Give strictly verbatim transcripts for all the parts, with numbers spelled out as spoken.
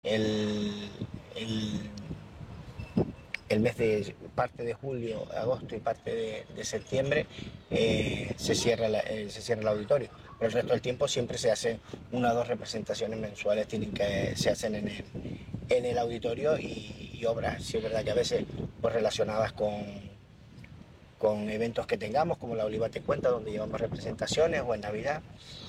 el, el, el mes de parte de julio, agosto y parte de, de septiembre eh, se, cierra la, eh, se cierra el auditorio. Pero el resto del tiempo siempre se hacen una o dos representaciones mensuales, tienen que, se hacen en el, en el auditorio y, y obras, sí es verdad que a veces pues relacionadas con, con eventos que tengamos, como la Oliva Te Cuenta, donde llevamos representaciones, o en Navidad.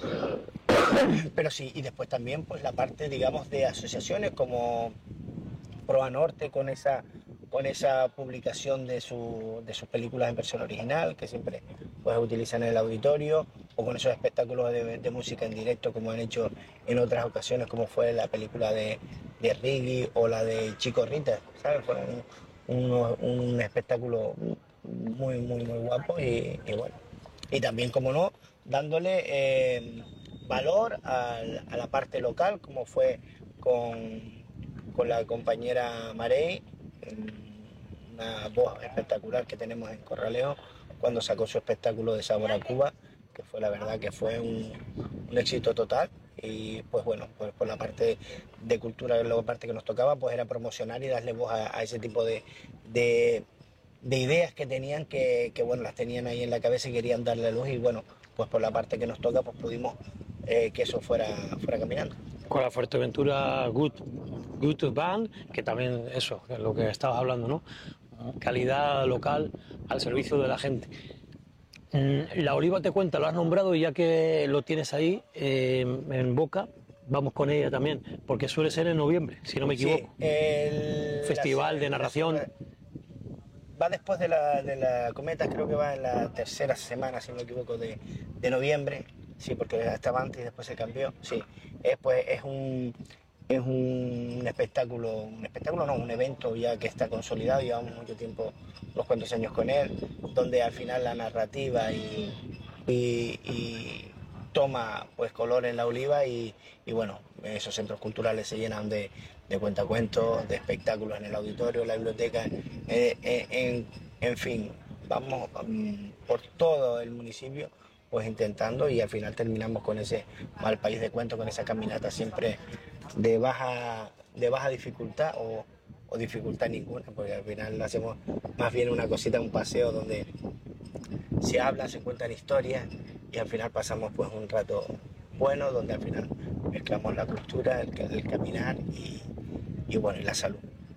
Pero sí, y después también pues la parte, digamos, de asociaciones como Proa Norte con esa, con esa publicación de, su, de sus películas en versión original, que siempre pues utilizan en el auditorio, o con esos espectáculos de, de música en directo como han hecho en otras ocasiones, como fue la película de, de Riggy o la de Chico Rita, ¿sabes? Fue un, un, un espectáculo muy, muy, muy guapo y, y bueno. Y también, como no, dándole eh, valor a, a la parte local, como fue con, con la compañera Marey, una voz espectacular que tenemos en Corralejo, cuando sacó su espectáculo de Sabor a Cuba, que fue la verdad que fue un, un éxito total. Y pues bueno, pues por la parte de cultura, la parte que nos tocaba, pues era promocionar y darle voz a, a ese tipo de, de, de ideas que tenían, que, que bueno, las tenían ahí en la cabeza y querían darle luz, y bueno, pues por la parte que nos toca, pues pudimos eh, que eso fuera, fuera caminando. Con la Fuerteventura Good, Good Band, que también eso, que es lo que estabas hablando, ¿no? Calidad local al servicio de la gente. La Oliva Te Cuenta, lo has nombrado, y ya que lo tienes ahí eh, en boca, vamos con ella también, porque suele ser en noviembre, si no me equivoco. Sí, el, Festival la, de narración. La, va después de la, de la Cometa, creo que va en la tercera semana, si no me equivoco, de, de noviembre. Sí, porque estaba antes y después se cambió. Sí, es, pues, es un es un espectáculo, un espectáculo no, un evento ya que está consolidado, llevamos mucho tiempo, unos cuantos años con él, donde al final la narrativa y, y, y toma pues color en la Oliva, y, y bueno, esos centros culturales se llenan de, de cuentacuentos, de espectáculos en el auditorio, la biblioteca, eh, eh, en, en fin, vamos um, por todo el municipio pues intentando, y al final terminamos con ese Mal País de Cuentos, con esa caminata siempre de baja, de baja dificultad o, o dificultad ninguna, porque al final hacemos más bien una cosita, un paseo donde se habla, se cuentan historias, y al final pasamos pues un rato bueno, donde al final mezclamos la cultura, el, el caminar y, y bueno, y la salud.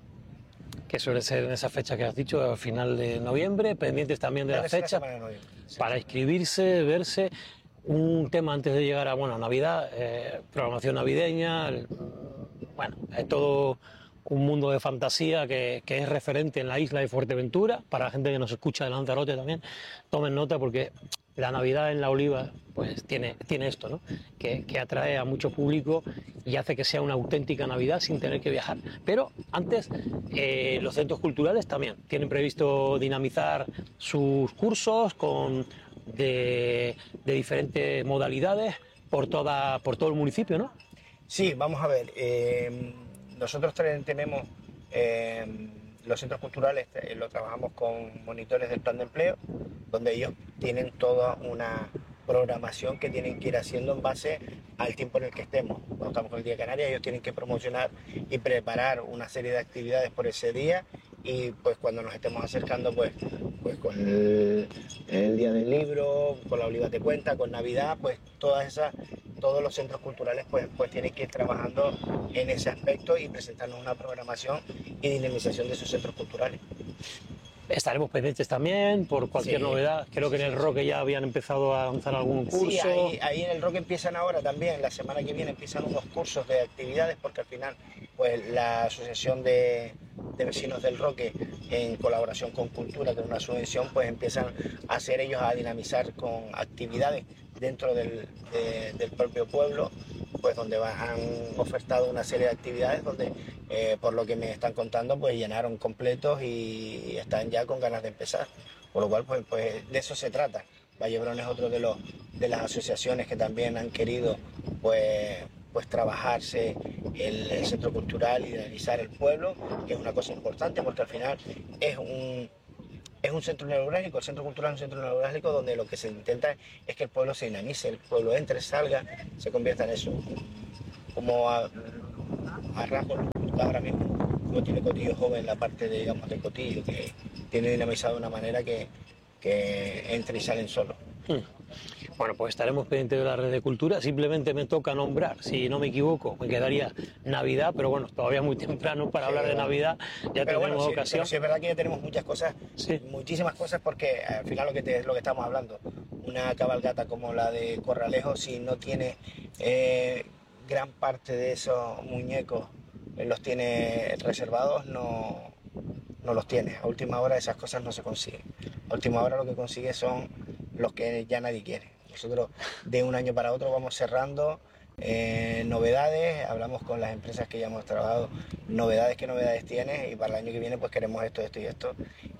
Que suele ser en esa fecha que has dicho, al final de noviembre, pendientes también de la fecha, sí, para inscribirse, verse. Un tema antes de llegar a, bueno, Navidad, eh, programación navideña, el, bueno, es todo un mundo de fantasía que, que es referente en la isla de Fuerteventura. Para la gente que nos escucha de Lanzarote también, tomen nota, porque la Navidad en la Oliva pues tiene, tiene esto, ¿no? Que, que atrae a mucho público y hace que sea una auténtica Navidad sin tener que viajar. Pero antes, eh, los centros culturales también tienen previsto dinamizar sus cursos con de, de diferentes modalidades por, toda, por todo el municipio, ¿no? Sí, vamos a ver, eh, nosotros tenemos eh, los centros culturales, eh, lo trabajamos con monitores del plan de empleo, donde ellos tienen toda una programación que tienen que ir haciendo en base al tiempo en el que estemos. Cuando estamos con el Día Canaria, ellos tienen que promocionar y preparar una serie de actividades por ese día, y pues cuando nos estemos acercando pues, pues con el, el Día del Libro, con la Oliva Te Cuenta, con Navidad, pues todas esas, todos los centros culturales pues, pues tienen que ir trabajando en ese aspecto y presentarnos una programación y dinamización de sus centros culturales. Estaremos pendientes también por cualquier sí, novedad. Creo que en el Roque ya habían empezado a lanzar algún curso. Sí, ahí, ahí en el Roque empiezan ahora también, la semana que viene empiezan unos cursos de actividades, porque al final pues la Asociación de, de Vecinos del Roque, en colaboración con Cultura, con una subvención, pues empiezan a hacer ellos a dinamizar con actividades dentro del, de, del propio pueblo, pues donde han ofertado una serie de actividades donde, eh, por lo que me están contando, pues llenaron completos y están ya con ganas de empezar. Por lo cual, pues, pues de eso se trata. Vallebrón es otro de los de las asociaciones que también han querido pues, pues trabajarse el, el centro cultural y dinamizar el pueblo, que es una cosa importante porque al final es un Es un centro neurálgico, el centro cultural es un centro neurálgico donde lo que se intenta es que el pueblo se dinamice, el pueblo entre, salga, se convierta en eso, como a, a rasgos ahora mismo, como tiene Cotillo joven la parte de, digamos, de Cotillo, que tiene dinamizado de una manera que, que entra y salen solos. Hmm. Bueno, pues estaremos pendientes de la red de cultura. Simplemente me toca nombrar, si no me equivoco, me quedaría Navidad, pero bueno, todavía muy temprano para sí, hablar de Navidad. Ya pero tenemos bueno, sí, ocasión. Pero sí es verdad que ya tenemos muchas cosas, sí. muchísimas cosas, porque al final lo que te, lo que estamos hablando, una cabalgata como la de Corralejo, si no tiene eh, gran parte de esos muñecos, eh, los tiene reservados, no, no los tiene. A última hora esas cosas no se consiguen. A última hora lo que consigue son los que ya nadie quiere. Nosotros de un año para otro vamos cerrando eh, novedades, hablamos con las empresas que ya hemos trabajado, novedades, qué novedades tienes, y para el año que viene pues queremos esto, esto y esto,